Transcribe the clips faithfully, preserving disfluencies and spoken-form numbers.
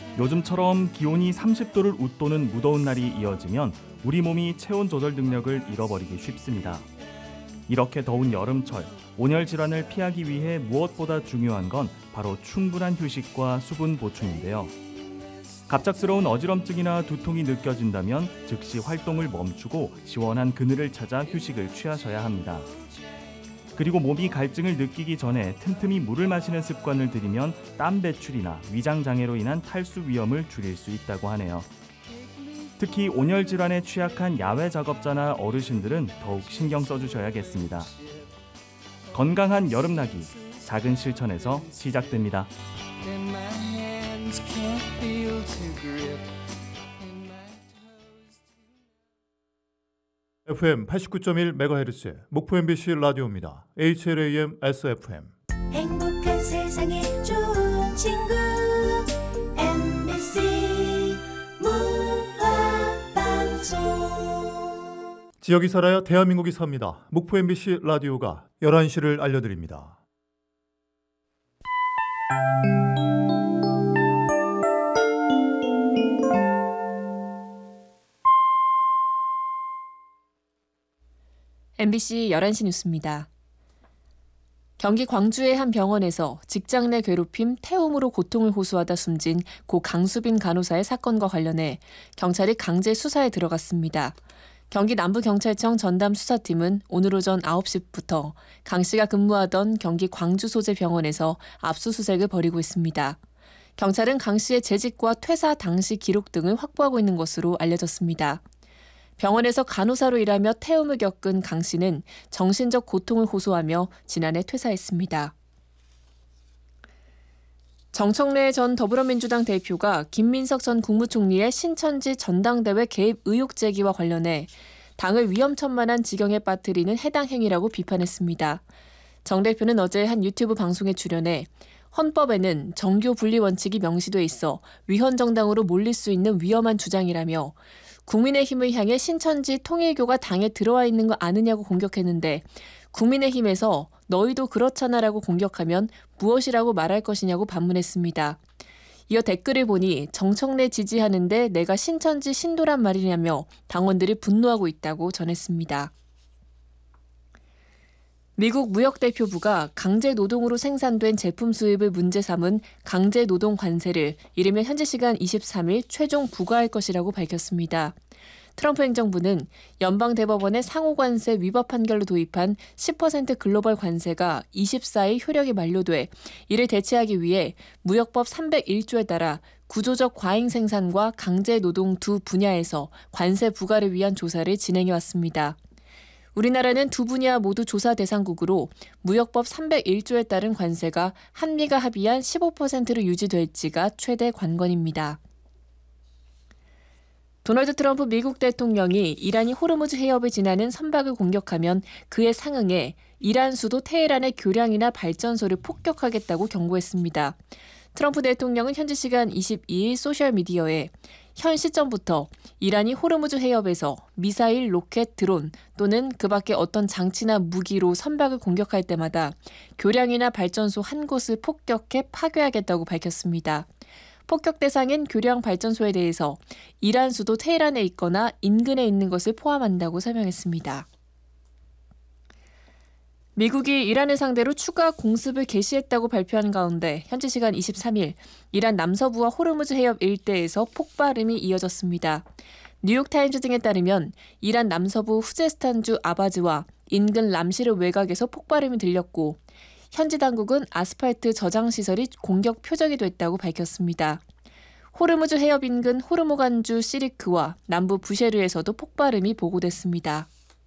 요즘처럼 기온이 삼십 도를 웃도는 무더운 날이 이어지면 우리 몸이 체온 조절 능력을 잃어버리기 쉽습니다. 이렇게 더운 여름철, 온열 질환을 피하기 위해 무엇보다 중요한 건 바로 충분한 휴식과 수분 보충인데요. 갑작스러운 어지럼증이나 두통이 느껴진다면 즉시 활동을 멈추고 시원한 그늘을 찾아 휴식을 취하셔야 합니다. 그리고 몸이 갈증을 느끼기 전에 틈틈이 물을 마시는 습관을 들이면 땀 배출이나 위장 장애로 인한 탈수 위험을 줄일 수 있다고 하네요. 특히 온열 질환에 취약한 야외 작업자나 어르신들은 더욱 신경 써주셔야겠습니다. 건강한 여름나기, 작은 실천에서 시작됩니다. 에프엠 팔십구 점 일 메가헤르츠 목포 엠비씨 라디오입니다. 에이치엘에이엠 에스에프엠. 행복한 세상에 좋은 친구 엠비씨 문화방송. 지역이 살아야 대한민국이 삽니다. 목포 엠비씨 라디오가 열한 시를 알려드립니다. 엠비씨 열한 시 뉴스입니다. 경기 광주의 한 병원에서 직장 내 괴롭힘, 태움으로 고통을 호소하다 숨진 고 강수빈 간호사의 사건과 관련해 경찰이 강제 수사에 들어갔습니다. 경기 남부경찰청 전담 수사팀은 오늘 오전 아홉 시부터 강 씨가 근무하던 경기 광주 소재 병원에서 압수수색을 벌이고 있습니다. 경찰은 강 씨의 재직과 퇴사 당시 기록 등을 확보하고 있는 것으로 알려졌습니다. 병원에서 간호사로 일하며 태움을 겪은 강 씨는 정신적 고통을 호소하며 지난해 퇴사했습니다. 정청래 전 더불어민주당 대표가 김민석 전 국무총리의 신천지 전당대회 개입 의혹 제기와 관련해 당을 위험천만한 지경에 빠뜨리는 해당 행위라고 비판했습니다. 정 대표는 어제 한 유튜브 방송에 출연해 헌법에는 정교 분리 원칙이 명시돼 있어 위헌정당으로 몰릴 수 있는 위험한 주장이라며 국민의힘을 향해 신천지 통일교가 당에 들어와 있는 거 아느냐고 공격했는데 국민의힘에서 너희도 그렇잖아라고 공격하면 무엇이라고 말할 것이냐고 반문했습니다. 이어 댓글을 보니 정청래 지지하는데 내가 신천지 신도란 말이냐며 당원들이 분노하고 있다고 전했습니다. 미국 무역대표부가 강제노동으로 생산된 제품 수입을 문제 삼은 강제노동 관세를 이르면 현지 시간 이십삼 일 최종 부과할 것이라고 밝혔습니다. 트럼프 행정부는 연방대법원의 상호관세 위법 판결로 도입한 십 퍼센트 글로벌 관세가 이십사 일 효력이 만료돼 이를 대체하기 위해 무역법 삼백일 조에 따라 구조적 과잉 생산과 강제노동 두 분야에서 관세 부과를 위한 조사를 진행해왔습니다. 우리나라는 두 분야 모두 조사 대상국으로 무역법 삼백일 조에 따른 관세가 한미가 합의한 십오 퍼센트로 유지될지가 최대 관건입니다. 도널드 트럼프 미국 대통령이 이란이 호르무즈 해협을 지나는 선박을 공격하면 그에 상응해 이란 수도 테헤란의 교량이나 발전소를 폭격하겠다고 경고했습니다. 트럼프 대통령은 현지 시간 이십이 일 소셜미디어에 현 시점부터 이란이 호르무즈 해협에서 미사일, 로켓, 드론 또는 그 밖의 어떤 장치나 무기로 선박을 공격할 때마다 교량이나 발전소 한 곳을 폭격해 파괴하겠다고 밝혔습니다. 폭격 대상인 교량 발전소에 대해서 이란 수도 테헤란에 있거나 인근에 있는 것을 포함한다고 설명했습니다. 미국이 이란을 상대로 추가 공습을 개시했다고 발표한 가운데 현지 시간 이십삼 일 이란 남서부와 호르무즈 해협 일대에서 폭발음이 이어졌습니다. 뉴욕타임즈 등에 따르면 이란 남서부 후제스탄주 아바즈와 인근 람시르 외곽에서 폭발음이 들렸고 현지 당국은 아스팔트 저장 시설이 공격 표적이 됐다고 밝혔습니다. 호르무즈 해협 인근 호르무간주 시리크와 남부 부쉐르에서도 폭발음이 보고됐습니다.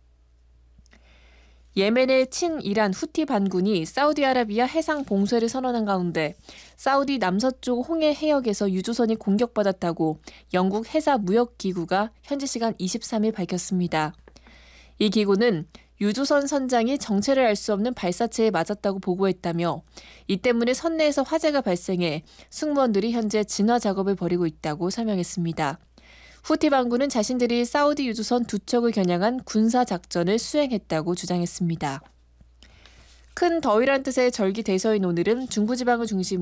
예멘의 친이란 후티 반군이 사우디아라비아 해상 봉쇄를 선언한 가운데 사우디 남서쪽 홍해 해역에서 유조선이 공격받았다고 영국 해사무역기구가 현지 시간 이십삼 일 밝혔습니다. 이 기구는 유조선 선장이 정체를 알 수 없는 발사체에 맞았다고 보고했다며 이 때문에 선내에서 화재가 발생해 승무원들이 현재 진화 작업을 벌이고 있다고 설명했습니다. 후티 반군은 자신들이 사우디 유조선 두 척을 겨냥한 군사작전을 수행했다고 주장했습니다. 큰 더위란 뜻의 절기 대서인 오늘은 중부지방을 중심으로